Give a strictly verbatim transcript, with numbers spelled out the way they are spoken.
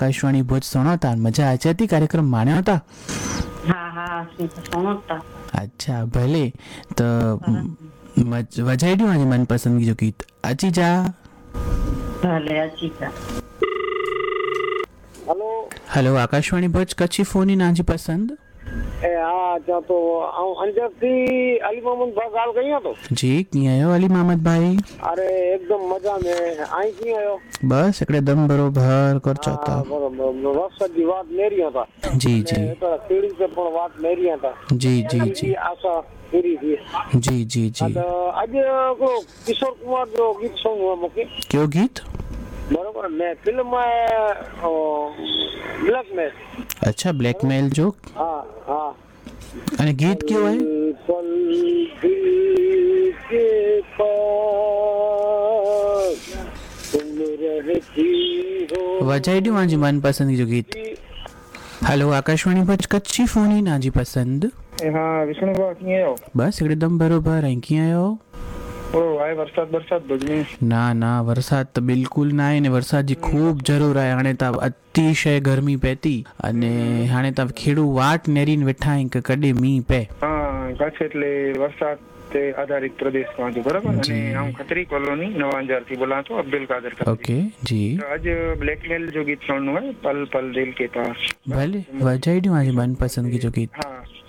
आकाशवाणी भुज सुणोता मजा अचे थी कार्यक्रम माण्यो था? हाँ हाँ सुणोता। अच्छा भले तो वजाई ॾियो मुंहिंजी मनपसंद जो गीत अची जा। भले अची जा। हेलो हेलो आकाशवाणी भुज कच्छी फोनी नाजी पसंद ए हाँ अच्छा तो आऊं अंदर थी अली मोहम्मद भाई गाल कई तो जी कीअं आहियो अली मोहम्मद भाई? अरे एकदम मजा में आई की आयो बस हिकिड़े दम बरोबर कर चौथा हाँ बरोबर वक्त की बात मेरी था जी जी तो सीढ़ी पे पण बात मेरी था जी जी जी आशा पूरी थी जी जी जी तो आज को किशोर कुमार जो गीत सुनो मुके क्यों गीत बरोबर मैं फिल्म ब्लैक में अच्छा ब्लैकमेल जो हाँ हाँ अने गीत क्यों है पल दिल के पास तुम रहती हो वजाई ॾियो मुंहिंजी मनपसंद जो गीत। हेलो आकाशवाणी भुज कच्छी फोनी नाजी पसंद हाँ विष्णु भाई कीअं आहियो? बस हिकिड़े दम बरोबर ऐं कीअं आहियो? ओ आहे वरसाद बरसात भुज में ना ना वरसाद त बिल्कुल ना आहे ने वरसाद जी खूब ज़रूर आहे। हाणे त अतिशय गर्मी पए थी अने हाणे त खेड़ू वाट नेरीन वेठा आहिनि कि कॾहिं मींहुं पए। हाँ कच्छ એટલે વરસાદ તે આધારિત પ્રદેશમાં છું બરાબર અને હું ખત્રી કોલોની નવાંજાર થી બોલા છું અબ્દુલ કાદર ખત્રી। ओके जी તો આજ બ્લેકમેલ जो गीत सुननो है पल पल दिल के पास भले वजाई ॾियो मुंहिंजी मनपसंद जो गीत। हाँ